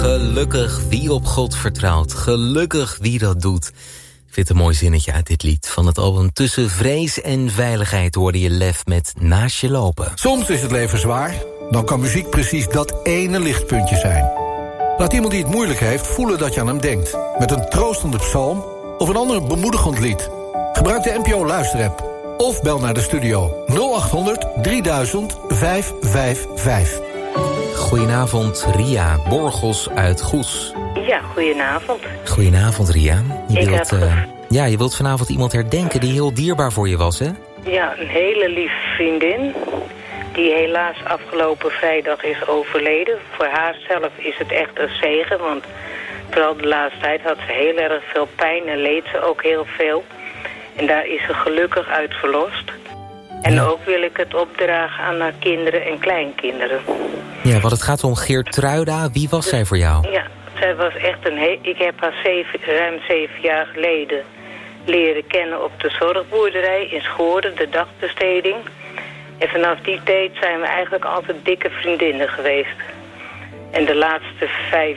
Gelukkig wie op God vertrouwt, gelukkig wie dat doet. Ik vind een mooi zinnetje uit dit lied. Van het album Tussen Vrees en Veiligheid hoorde je Lef met Naast je lopen. Soms is het leven zwaar, dan kan muziek precies dat ene lichtpuntje zijn. Laat iemand die het moeilijk heeft voelen dat je aan hem denkt. Met een troostende psalm of een ander bemoedigend lied. Gebruik de NPO Luisterapp of bel naar de studio 0800 3000 555. Goedenavond, Ria Borgels uit Goes. Ja, goedenavond. Goedenavond, Ria. Je wilt vanavond iemand herdenken die heel dierbaar voor je was, hè? Ja, een hele lieve vriendin die helaas afgelopen vrijdag is overleden. Voor haar zelf is het echt een zegen, want vooral de laatste tijd had ze heel erg veel pijn en leed ze ook heel veel. En daar is ze gelukkig uit verlost. En ook wil ik het opdragen aan haar kinderen en kleinkinderen. Ja, want het gaat om Geertruida. Wie was zij voor jou? Ja, zij was echt ik heb haar ruim 7 jaar geleden leren kennen op de zorgboerderij in Schoorden, de dagbesteding. En vanaf die tijd zijn we eigenlijk altijd dikke vriendinnen geweest. En de laatste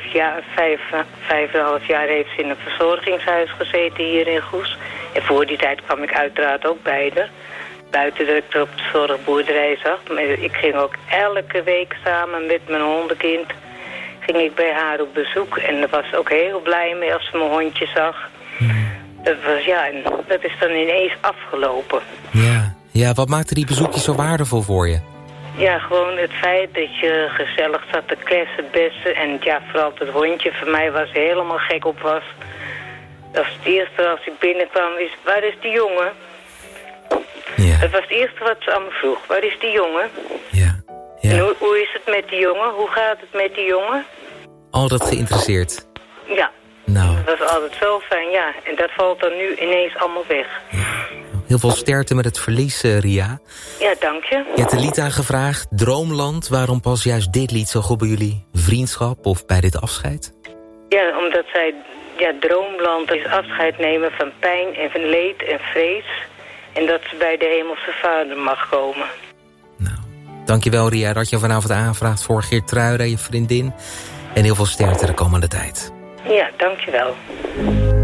5,5 jaar heeft ze in een verzorgingshuis gezeten hier in Goes. En voor die tijd kwam ik uiteraard ook bij haar. Buiten dat ik er op de zorgboerderij zag. Maar ik ging ook elke week samen met mijn hondenkind ging ik bij haar op bezoek. En daar was ze ook heel blij mee als ze mijn hondje zag. Dat was, en dat is dan ineens afgelopen. Ja, wat maakte die bezoekjes zo waardevol voor je? Ja, gewoon het feit dat je gezellig zat te kletsen, bessen. En vooral het hondje voor mij was helemaal gek op was. Dat was het eerste als ik binnenkwam is, waar is die jongen? Ja. Dat was het eerste wat ze aan me vroeg. Waar is die jongen? Ja. En hoe is het met die jongen? Hoe gaat het met die jongen? Altijd geïnteresseerd. Ja. Nou. Dat was altijd zo fijn, ja. En dat valt dan nu ineens allemaal weg. Ja. Heel veel sterkte met het verlies, Ria. Ja, dank je. Je hebt een lied aangevraagd, Droomland. Waarom pas juist dit lied zo goed bij jullie vriendschap of bij dit afscheid? Ja, omdat zij... Ja, Droomland is afscheid nemen van pijn en van leed en vrees. En dat ze bij de Hemelse Vader mag komen. Nou, dankjewel Ria dat je vanavond aanvraagt voor Geertruida, je vriendin. En heel veel sterkte de komende tijd. Ja, dankjewel.